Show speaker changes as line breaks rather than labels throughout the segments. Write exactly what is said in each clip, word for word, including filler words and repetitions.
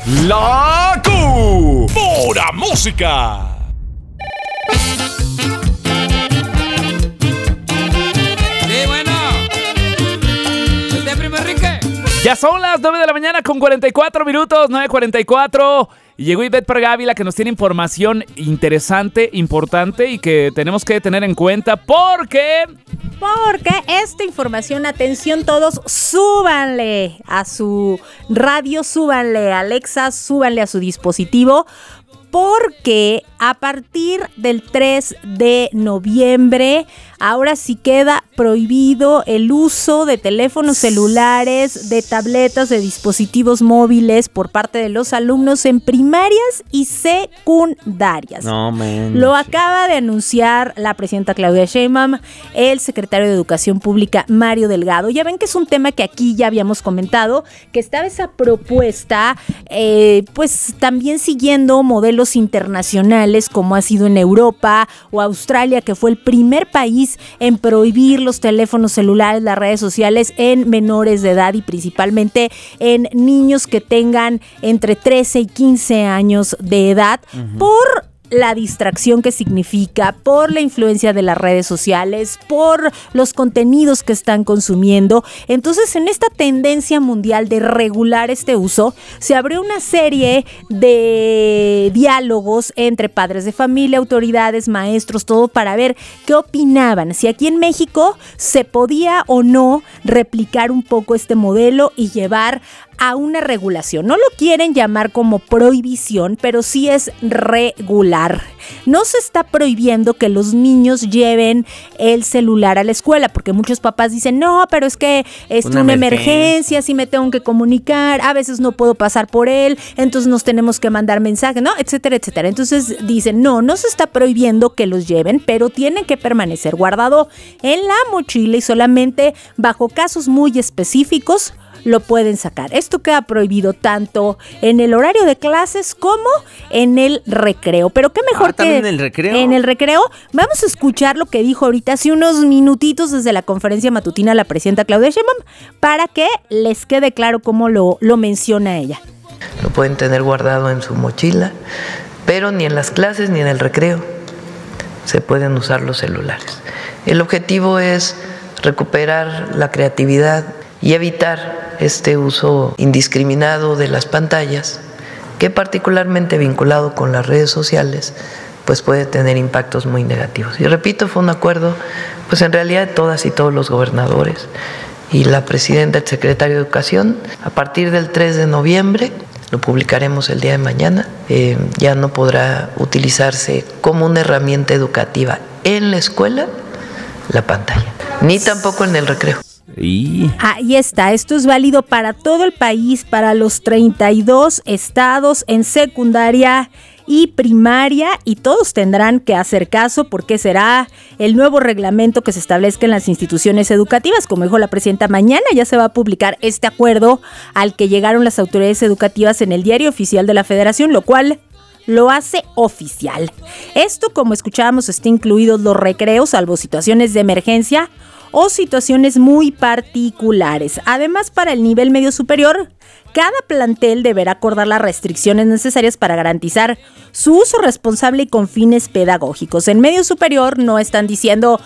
La Q. Pura música.
Ya son las nueve de la mañana con cuarenta y cuatro minutos, nueve cuarenta y cuatro. Y llegó Ivette Parga Ávila, que nos tiene información interesante, importante y que tenemos que tener en cuenta porque...
Porque esta información, atención todos, súbanle a su radio, súbanle a Alexa, súbanle a su dispositivo. Porque a partir del tres de noviembre, ahora sí queda prohibido el uso de teléfonos celulares, de tabletas, de dispositivos móviles por parte de los alumnos en primarias y secundarias.
No, man.
Lo acaba de anunciar la presidenta Claudia Sheinbaum, el secretario de Educación Pública Mario Delgado. Ya ven que es un tema que aquí ya habíamos comentado, que estaba esa propuesta, eh, pues también siguiendo modelos internacionales como ha sido en Europa o Australia, que fue el primer país en prohibir los teléfonos celulares, las redes sociales en menores de edad y principalmente en niños que tengan entre trece y quince años de edad, uh-huh. por la distracción que significa, por la influencia de las redes sociales, por los contenidos que están consumiendo. Entonces, en esta tendencia mundial de regular este uso, se abrió una serie de diálogos entre padres de familia, autoridades, maestros, todo para ver qué opinaban, si aquí en México se podía o no replicar un poco este modelo y llevar a una regulación. No lo quieren llamar como prohibición, pero sí es regular. No se está prohibiendo que los niños lleven el celular a la escuela, porque muchos papás dicen, no, pero es que es una, una emergencia, emergencia, sí me tengo que comunicar, a veces no puedo pasar por él, entonces nos tenemos que mandar mensajes, ¿no? Etcétera, etcétera. Entonces dicen, no, no se está prohibiendo que los lleven, pero tienen que permanecer guardado en la mochila y solamente bajo casos muy específicos lo pueden sacar. Esto queda prohibido tanto en el horario de clases como en el recreo. Pero qué mejor
ah,
que
¿también en el recreo?
En el recreo. Vamos a escuchar lo que dijo ahorita hace unos minutitos desde la conferencia matutina la presidenta Claudia Sheinbaum para que les quede claro cómo lo, lo menciona ella.
Lo pueden tener guardado en su mochila, pero ni en las clases ni en el recreo se pueden usar los celulares. El objetivo es recuperar la creatividad y evitar este uso indiscriminado de las pantallas, que particularmente vinculado con las redes sociales, pues puede tener impactos muy negativos. Y repito, fue un acuerdo, pues en realidad de todas y todos los gobernadores y la presidenta, el secretario de Educación. A partir del tres de noviembre, lo publicaremos el día de mañana, eh, ya no podrá utilizarse como una herramienta educativa en la escuela la pantalla, ni tampoco en el recreo.
Y... Ahí está, esto es válido para todo el país, para los treinta y dos estados en secundaria y primaria, y todos tendrán que hacer caso porque será el nuevo reglamento que se establezca en las instituciones educativas. Como dijo la presidenta, mañana ya se va a publicar este acuerdo al que llegaron las autoridades educativas en el Diario Oficial de la Federación, lo cual lo hace oficial. Esto, como escuchábamos, está incluidos los recreos, salvo situaciones de emergencia o situaciones muy particulares. Además, para el nivel medio superior, cada plantel deberá acordar las restricciones necesarias para garantizar su uso responsable y con fines pedagógicos. En medio superior no están diciendo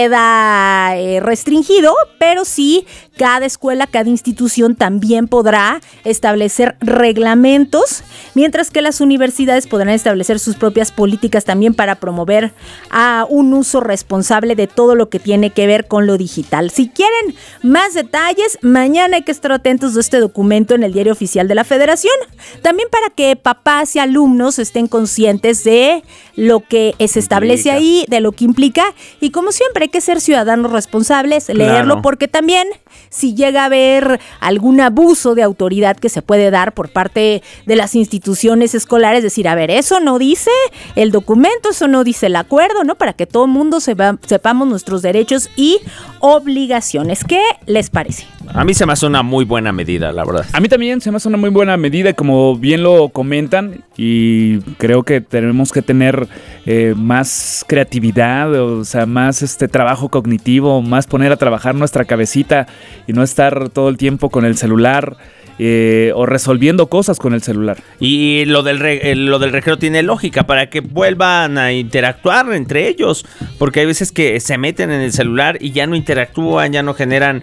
queda eh, restringido, pero sí cada escuela, cada institución también podrá establecer reglamentos, mientras que las universidades podrán establecer sus propias políticas también para promover a un uso responsable de todo lo que tiene que ver con lo digital. Si quieren más detalles, mañana hay que estar atentos de este documento en el Diario Oficial de la Federación, también para que papás y alumnos estén conscientes de lo que se establece ahí, de lo que implica, y como siempre hay que ser ciudadanos responsables, leerlo, claro, porque también si llega a haber algún abuso de autoridad que se puede dar por parte de las instituciones escolares, decir, a ver, eso no dice el documento, eso no dice el acuerdo, ¿no? Para que todo el mundo sepa, sepamos nuestros derechos y obligaciones. ¿Qué les parece?
A mí se me hace una muy buena medida, la verdad.
A mí también se me hace una muy buena medida, como bien lo comentan, y creo que tenemos que tener eh, más creatividad, o sea, más este trabajo cognitivo, más poner a trabajar nuestra cabecita y no estar todo el tiempo con el celular. eh, o resolviendo cosas con el celular.
Y lo del, re, lo del recreo tiene lógica para que vuelvan a interactuar entre ellos, porque hay veces que se meten en el celular y ya no interactúan, ya no generan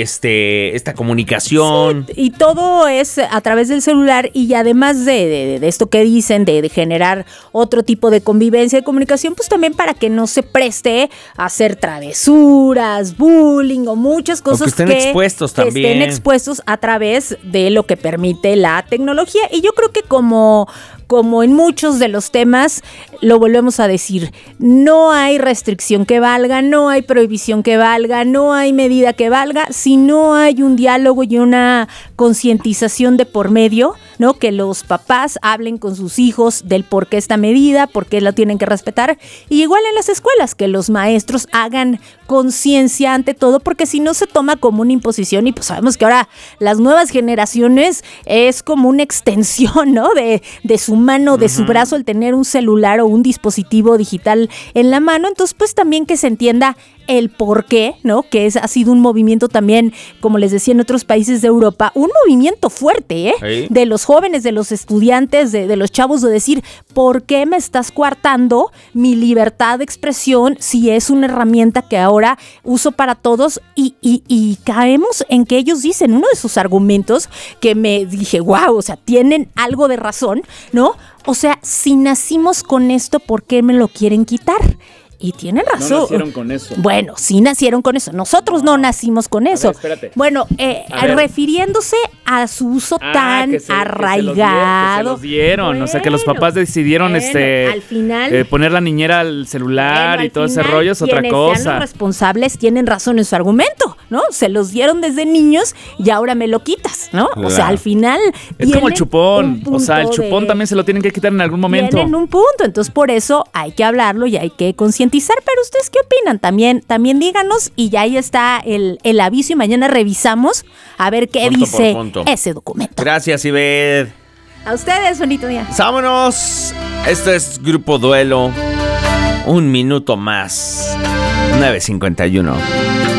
este esta comunicación.
Sí, y todo es a través del celular, y además de, de, de esto que dicen, de, de generar otro tipo de convivencia y comunicación, pues también para que no se preste a hacer travesuras, bullying o muchas cosas
o que estén
que,
expuestos
que
también.
estén expuestos a través de lo que permite la tecnología. Y yo creo que como, como en muchos de los temas, lo volvemos a decir, no hay restricción que valga, no hay prohibición que valga, no hay medida que valga, si no hay un diálogo y una concientización de por medio, ¿no? Que los papás hablen con sus hijos del por qué esta medida, por qué la tienen que respetar, y igual en las escuelas, que los maestros hagan conciencia ante todo, porque si no se toma como una imposición, y pues sabemos que ahora las nuevas generaciones es como una extensión, ¿no? De, de su mano, de uh-huh. su brazo, el tener un celular o un dispositivo digital en la mano. Entonces, pues también que se entienda el por qué, ¿no? Que es, ha sido un movimiento también, como les decía, en otros países de Europa, un movimiento fuerte, ¿eh? ¿Sí? De los jóvenes, de los estudiantes, de, de los chavos, de decir, ¿por qué me estás coartando mi libertad de expresión si es una herramienta que ahora uso para todos? Y, y, y caemos en que ellos dicen, uno de sus argumentos, que me dije, wow, o sea, tienen algo de razón, ¿no? O sea, si nacimos con esto, ¿por qué me lo quieren quitar? Y tienen razón.
No nacieron con eso.
Bueno, sí nacieron con eso. Nosotros no, no nacimos con eso.
A ver, espérate.
Bueno, eh, refiriéndose a su uso
ah,
tan
que se,
arraigado.
Que se los dieron.
Bueno,
o sea, que los papás decidieron
bueno,
este
al final,
eh, poner la niñera al celular
bueno,
y todo
final,
ese rollo es otra
quienes
cosa.
Sean los responsables tienen razón en su argumento, ¿no? Se los dieron desde niños y ahora me lo quitas, ¿no?
Claro.
O sea, al final
es como el chupón. O sea, el chupón
de,
también se lo tienen que quitar en algún momento.
Tienen un punto. Entonces, por eso hay que hablarlo y hay que concientizar. Pero ustedes, ¿qué opinan? También, también díganos, y ya ahí está el, el aviso, y mañana revisamos a ver qué
punto
dice
por punto.
ese documento.
Gracias, Ivette.
A ustedes, bonito día.
Vámonos. Esto es Grupo Duelo. Un minuto más. nueve cincuenta y uno.